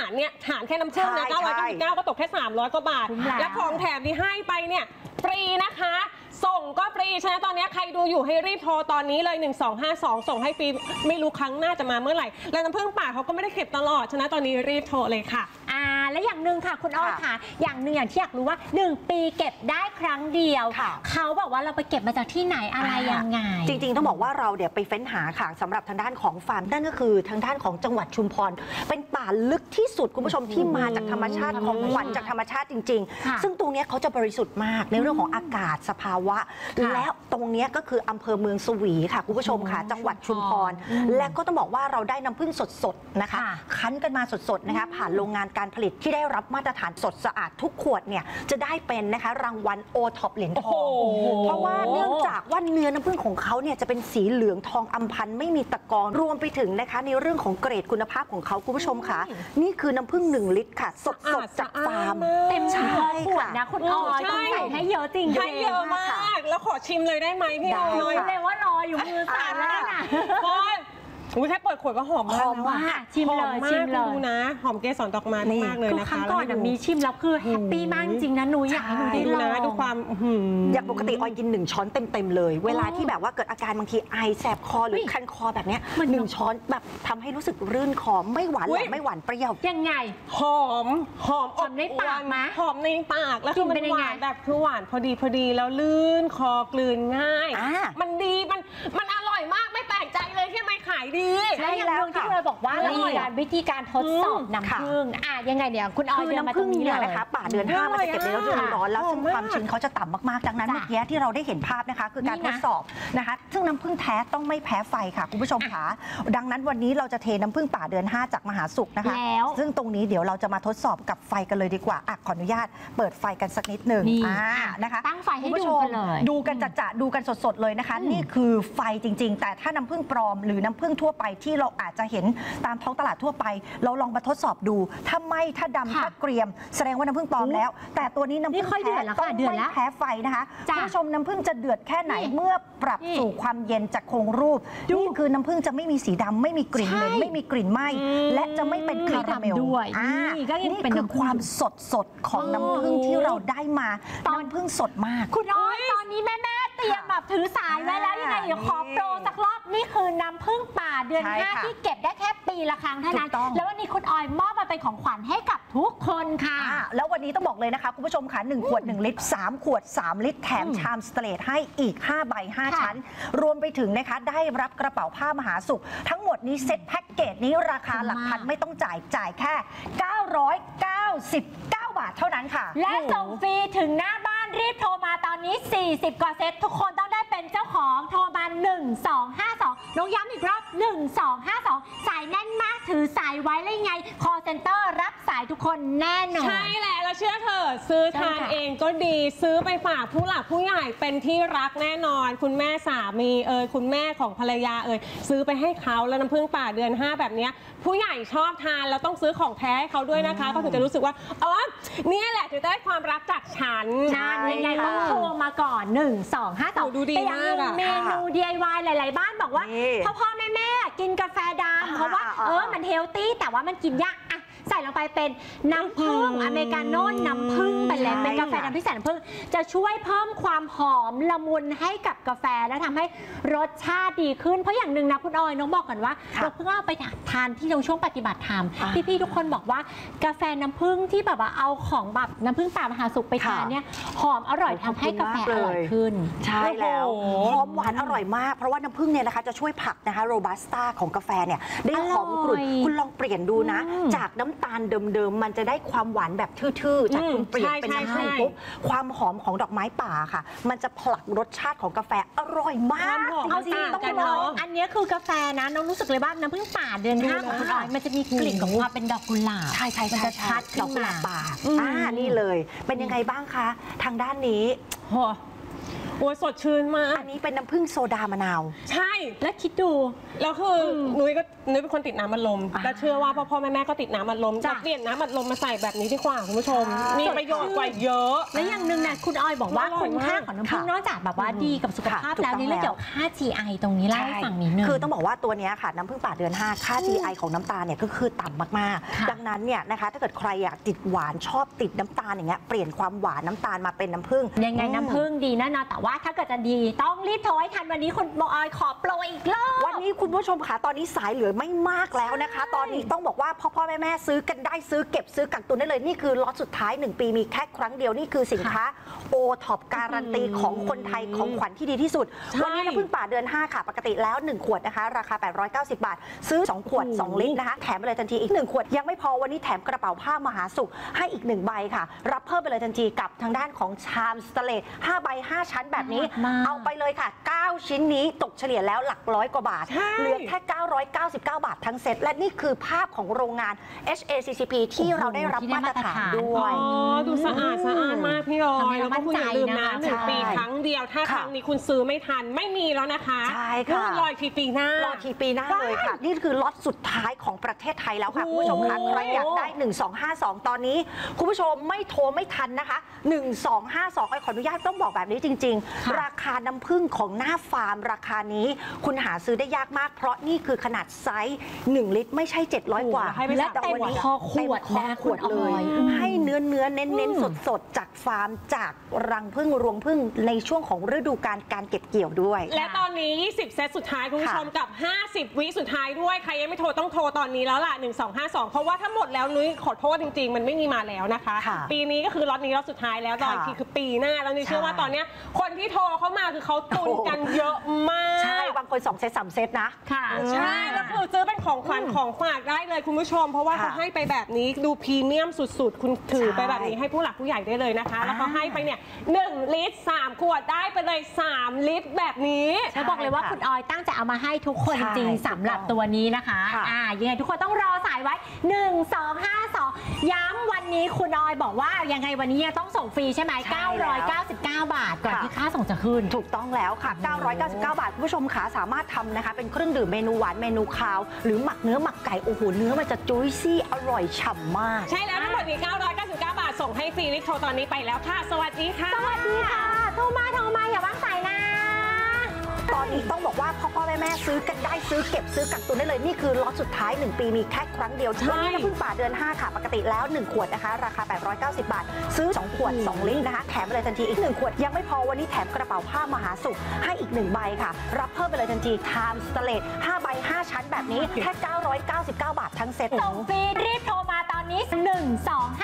ารเนี่ยหารแค่น้ำผึ้งนะ999ก็ตกแค่300 กว่าบาทและของแถมที่ให้ไปเนี่ยฟรีนะคะส่งก็ฟรีฉะนั้นตอนนี้ใครดูอยู่ให้รีบโทรตอนนี้เลย1252ส่งให้ฟรีไม่รู้ครั้งหน้าจะมาเมื่อไหร่แล้วน้ำผึ้งป่าเขาก็ไม่ได้เก็บตลอดฉะนั้นตอนนี้รีบโทรเลยค่ะและอย่างหนึ่งค่ะคุณอ้อยค่ะอย่างหนึ่งอย่างที่อยากรู้ว่า1 ปีเก็บได้ครั้งเดียวเขาบอกว่าเราไปเก็บมาจากที่ไหนอะไรยังไงจริงๆต้องบอกว่าเราเดี๋ยวไปเฟ้นหาค่ะสำหรับทางด้านของฟาร์มนั่นก็คือทางด้านของจังหวัดชุมพรเป็นป่าลึกที่สุดคุณผู้ชมที่มาจากธรรมชาติของขวัญจากธรรมชาติจริงๆซึ่งตรงนี้เขาจะบริสุทธิ์มากในเรื่องของอากาศสภาวะแล้วตรงนี้ก็คืออำเภอเมืองสวีค่ะคุณผู้ชมค่ะจังหวัดชุมพรและก็ต้องบอกว่าเราได้น้ำผึ้งสดๆนะคะคั้นกันมาสดๆนะคะผ่านโรงงานการผลิตที่ได้รับมาตรฐานสดสะอาดทุกขวดเนี่ยจะได้เป็นนะคะรางวัลโอท็อปเหรียญทองเพราะว่าเนื่องจากว่าเนื้อน้ำผึ้งของเขาเนี่ยจะเป็นสีเหลืองทองอำพันไม่มีตะกอนรวมไปถึงนะคะในเรื่องของเกรดคุณภาพของเขาคุณผู้ชมค่ะนี่คือน้ำผึ้ง1 ลิตรค่ะสดจากฟาร์มเต็มขวดนะคุณอ้อยต้องใส่ให้เยอะจริงให้เยอะมากแล้วขอชิมเลยได้ไหมพี่อ้อยเลยว่ารออยู่มือสั่นแล้วนะแค่เปิดขวดก็หอมมากชิมเลยดูนะหอมเกสรดอกไม้มากเลยนะคะครั้งก่อนมีชิมแล้วคือแฮปปี้มากจริงนะนุ้ยอยากให้ดูได้ลองดูความอย่างปกติออยกิน1 ช้อนเต็มๆเลยเวลาที่แบบว่าเกิดอาการบางทีไอแสบคอหรือคันคอแบบนี้1 ช้อนแบบทำให้รู้สึกรื่นคอไม่หวานหรือไม่หวานเปรี้ยวยังไงหอมในปากไหมหอมในปากแล้วคือมันหวานแบบคือหวานพอดีแล้วลื่นคอกลืนง่ายมันดีมันอร่อยมากไม่แปลกใจเลยที่ไม่ขายดีใช่แล้วที่เลยบอกว่าวิธีการทดสอบน้ำผึ้งยังไงเนี่ยคุณอ้อยน้ำผึ้งเนี่ยนะคะป่าเดือน5มันจะเก็บในฤดูร้อนแล้วซึ่งความชื้นเขาจะต่ำมากๆดังนั้นเมื่อกี้ที่เราได้เห็นภาพนะคะคือการทดสอบนะคะซึ่งน้ำผึ้งแท้ต้องไม่แพ้ไฟค่ะคุณผู้ชมค่ะดังนั้นวันนี้เราจะเทน้ำผึ้งป่าเดือน5จากมหาสุขนะคะซึ่งตรงนี้เดี๋ยวเราจะมาทดสอบกับไฟกันเลยดีกว่าขออนุญาตเปิดไฟกันสักนิดหนึ่งนะคะตั้งไฟให้ดูกันเลยดูกันจะดูกันสดๆเลยนะคะนี่คือไฟจริงๆแต่ถ้าน้ำผึ้งปลอมหรือน้ำผึ้งทั่วไปที่เราอาจจะเห็นตามท้องตลาดทั่วไปเราลองมาทดสอบดูถ้าไหม้ถ้าดำถ้าเกรียมแสดงว่าน้ำผึ้งปลอมแล้วแต่ตัวนี้น้ำผึ้งแท้ต้องไม่แพ้ไฟนะคะคุณผู้ชมน้ำผึ้งจะเดือดแค่ไหนเมื่อปรับสู่ความเย็นจากคงรูปนี่คือน้ำผึ้งจะไม่มีสีดำไม่มีกลิ่นเหม็นไม่มีกลิ่นไหม้และจะไม่เป็นคาราเมลด้วยนี่คือความสดของน้ำผึ้งที่เราได้มาน้ำผึ้งสดมากคุณอ้อยตอนนี้แม่เตรียมแบบถือสายไว้แล้วยังไงเดี๋ยวขอโปรสักรอบนี่คือน้ำผึ้งป่าเดือน5ที่เก็บได้แค่ปีละครั้งเท่านั้นแล้ววันนี้คุณออยมอบมาเป็นของขวัญให้กับทุกคนค่ะแล้ววันนี้ต้องบอกเลยนะคะคุณผู้ชมค่ะ1 ขวด 1 ลิตร3 ขวด 3 ลิตรแถมชามสเตรทให้อีก5 ใบ 5 ชั้นรวมไปถึงนะคะได้รับกระเป๋าผ้ามหาสุขทั้งหมดนี้เซ็ตแพ็กเกจนี้ราคาหลักพันไม่ต้องจ่ายแค่999 บาทเท่านั้นค่ะและส่งฟรีถึงหน้าบ้านรีบโทรมาตอนนี้40 กว่าเซตทุกคนต้องได้เป็นเจ้าของโทรมา1252น้องย้ำอีกรอบ1252สายแน่นมากถือสายไว้เลยไง call center รับสายทุกคนแน่นอนใช่แหละแล้วเชื่อเถอะซื้อทานเองก็ดีซื้อไปฝากผู้หลักผู้ใหญ่เป็นที่รักแน่นอนคุณแม่สามีคุณแม่ของภรรยาซื้อไปให้เขาแล้วน้ำผึ้งป่าเดือน5แบบนี้ผู้ใหญ่ชอบทานแล้วต้องซื้อของแท้ให้เขาด้วยนะคะก็ถึงจะรู้สึกว่านี่แหละถึงได้ความรักจากฉันยังไงต้องโทรมาก่อน1252 ดูดีมากเมนู DIY หลายๆบ้านบอกว่าพ่อแม่กินกาแฟดำเพราะว่ามันเฮลตี้แต่ว่ามันกินยากใส่ลงไปเป็นน้ำผึ้งอเมริกาโน่น้ำผึ้งไปแล้วเป็นกาแฟดำที่ใส่น้ำผึ้งจะช่วยเพิ่มความหอมละมุนให้กับกาแฟและทำให้รสชาติดีขึ้นเพราะอย่างหนึ่งนะคุณออยน้องบอกกันว่าเราเพิ่งเอาไปทานที่ช่วงปฏิบัติธรรมพี่ๆทุกคนบอกว่ากาแฟน้ำผึ้งที่แบบว่าเอาของแบบน้ำผึ้งป่ามหาสุขไปทานเนี่ยหอมอร่อยทำให้กาแฟอร่อยขึ้นใช่แล้วหอมหวานอร่อยมากเพราะว่าน้ำผึ้งเนี่ยนะคะจะช่วยผลักนะคะโรบัสต้าของกาแฟเนี่ยได้หอมกรุ่นคุณลองเปลี่ยนดูนะจากน้ำตาลเดิมมันจะได้ความหวานแบบทื่อๆจากคุณเปลี่ยนเป็นน้ำผึ้งปุ๊บความหอมของดอกไม้ป่าค่ะมันจะผลักรสชาติของกาแฟอร่อยมากเอาจริงต้องลองอันนี้คือกาแฟนะน้องรู้สึกเลยว่าน้ำผึ้งป่าเดือน5ของคุณออยมันจะมีกลิ่นของความเป็นดอกกุหลาบใช่มันจะชัดดอกกุหลาบป่านี่เลยเป็นยังไงบ้างคะทางด้านนี้โอ้ยสดชื่นมากอันนี้เป็นน้ำผึ้งโซดามะนาวใช่และคิดดูแล้วคือนุ้ยเป็นคนติดน้ำอัดลมและเชื่อว่าพ่อแม่ก็ติดน้ำอัดลมจะเปลี่ยนน้ำอัดลมมาใส่แบบนี้ดีกว่าคุณผู้ชม มีประโยชน์กว่าเยอะและอย่างหนึ่งนะคุณออยบอกว่าอร่อยคุณค่ามากของน้ำผึ้งค่ะนอกจากแบบว่าดีกับสุขภาพค่ะแล้วนี่ถูกต้องเรื่องเกี่ยวกับค่า GI ตรงนี้เล่าให้ฟังนิดนึงคือต้องบอกว่าตัวเนี้ยค่ะน้ำผึ้งป่าเดือน 5 ค่า GI ของน้ำตาลเนี่ยก็คือต่ำมากค่ะๆ ดังนั้นเนี่ยนะคะถ้าเกิดใครอยากติดหวานชอบติดน้ำตาลอย่างเงี้ยเปลี่ยนความหวานน้ำตาลมาเป็นน้ำผึ้งยังไงน้ำผึ้งดีแน่นอนแต่ว่าถ้าเกิดจะดีต้องรีบโทรให้ทันวันนี้คุณออยขอโปรอีกรอบวันนี้คุณผู้ชมค่ะตอนนี้สายเหลือไม่มากแล้วนะคะ ตอนนี้ต้องบอกว่าพ่อแม่ซื้อกันได้ซื้อเก็บซื้อกักตุนได้เลยนี่คือล็อตสุดท้าย 1 ปีมีแค่ครั้งเดียวนี่คือสินค้าโอท็อปการันตีของคนไทยของขวัญที่ดีที่สุดใช่วันนี้น้ำผึ้งป่าเดือน 5 ค่ะ ปกติแล้ว 1 ขวดนะคะ ราคา 890 บาท ซื้อ 2 ขวด 2 ลิตรนะคะ แถมไปเลยทันทีอีก 1 ขวด ยังไม่พอวันนี้แถมกระเป๋าผ้ามหาสุขให้อีก 1 ใบค่ะ รับเพิ่มไปเลยทันทีกับทางด้านของชามสเตนเลส5 ใบ 5 ชั้นแบบนี้มากเอาไปเลยค่ะ 9 ชิ้นนี้ตกเฉลี่ยแล้วหลักร้อยกว่าบาทใช่เหลือแค่ 999 บาททั้งเซ็ตและนี่คือภาพของโรงงาน HACCP ที่เราได้รับมาตรฐานด้วอ๋ยอดูสะอาดมากพี่ออทำยให้แล้วเราก็คุณอย่าลืมนะมั่นใจนะคะ 1 ปีครั้งเดียวถ้าค่ะครั้งนี้คุณซื้อไม่ทันไม่มีแล้วนะคะใช่ค่ะรอทีปีหน้ารอทีปีหน้าเลยค่ะ นี่คือล็อตสุดท้ายของประเทศไทยแล้วค่ะคุณผู้ชมคะใครอยากได้ 1252 ตอนนี้ คุณผู้ชมไม่โทรไม่ทันนะคะ 1252ขออนุญาตต้องบอกแบบนี้จริงค่ะๆ ราคาน้ำผึ้งของหน้าฟาร์มราคานี้ คุณหาซื้อได้ยากมาก เพราะนี่คือขนาดไซส์ 1 ลิตรไม่ใช่ 700 กว่าให้ไปและ 3 เต็มขวดคอขวดเต็มนะคอขวดคุณเลออย ยให้เนื้อเน้นๆสดๆจากฟาร์มจากรังผึ้งรวงผึ้งในช่วงของฤดูกาลการเก็บเกี่ยวด้วยและตอนนี้ 20 เซตสุดท้ายคุณผู้ชมกับ 50 วิสุดท้ายด้วย ใครยังไม่โทรต้องโทรตอนนี้แล้วล่ะ 1252 เพราะว่าถ้าหมดแล้วนุ้ยขอโทษจริงๆ มันไม่มีมาแล้วนะคะค่ะปีนี้ก็คือล็อตนี้ล็อตสุดท้ายแล้วตอนค่ะทีคือปีหน้าแล้วนุ้ยเชื่อว่าใช่ตอนเนี้ยคนที่โทรเข้ามาคือเขาตุนกันเยอะมากใช่บางคน2 เซต 3 เซตนะค่ะใช่แล้วคือซื้อเป็นของขวัญของฝากได้เลยคุณผู้ชม เพราะว่าค่ะเขาให้ไปแบบนี้ดูพรีเมียมสุดๆ คุณถือไปแบบนี้ใช่ให้ผู้หลักผู้ใหญ่ได้เลยนะคะ แล้วเขาให้ไปเนี่ย1 ลิตร 3 ขวดได้ไปเลย 3 ลิตรแบบนี้แล้วบอกเลยว่าคุณออยตั้งใจเอามาให้ทุกคนใช่จริงสำหรับตัวนี้นะคะค่ะยังไงทุกคนต้องรอสายไว้ 1252 ย้ำวันนี้คุณออยบอกว่ายังไงวันนี้ยังต้องส่งฟรีใช่ไหมใช่แล้ว 999 บาทก่อนค่ะที่ค่าส่งจะขึ้นถูกต้องแล้วค่ะ 999 บาท คุณผู้ชมขาสามารถทำนะคะ เป็นเครื่องดื่มเมนูหวานเมนูคาว หรือหมักเนื้อหมักไก่ โอ้โห เนื้อมันจะจุ้ยซี่อร่อยฉ่ำมากใช่แล้วทั้งหมดนี้ 999 บาท ส่งให้ฟรีรีบโทรตอนนี้ไปแล้วค่ะ สวัสดีค่ะสวัสดีค่ะ โทรมาอย่าวางสายนะตอนนี้ต้องบอกว่าพ่อแม่ซื้อกันได้ซื้อเก็บซื้อกักตุนได้เลยนี่คือล็อตสุดท้าย 1 ปีมีแค่ครั้งเดียวใช่วันนี้น้ำผึ้งป่าเดือน 5 ค่ะ ปกติแล้ว 1 ขวดนะคะ ราคา 890 บาท ซื้อ 2 ขวด 2 ลิตรนะคะ แถมไปเลยทันทีอีก 1 ขวด ยังไม่พอวันนี้แถมกระเป๋าผ้ามหาสุขให้อีก 1 ใบค่ะ รับเพิ่มไปเลยทันทีไทม์สเตนเลส5 ใบ 5 ชั้นแบบนี้แค่ 999 บาททั้งเซ็ตส่งฟรีรีบโทรมาตอนนี้